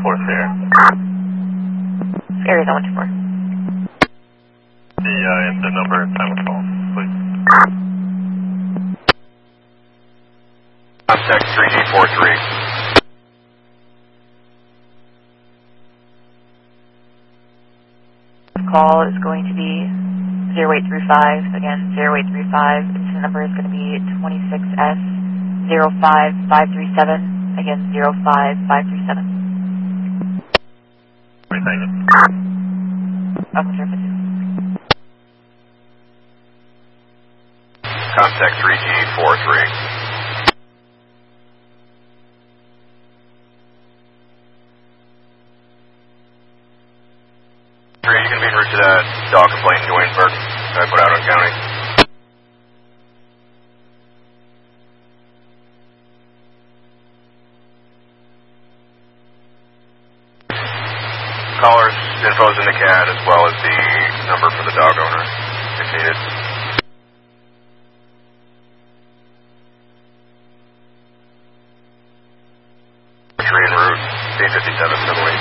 Sierra. Arizona 124. The number and time of call, please. Contact 3G43. Call is going to be 0835. Again, 0835. The number is going to be 26S 05537. Again, 05537. Thank you. Welcome, service. Contact 3G43. You can be en route to that dog complaint in Waynesburg that I put out on county. Caller's info is in the CAD as well as the number for the dog owner if needed. Entry en route, 857 Similarly.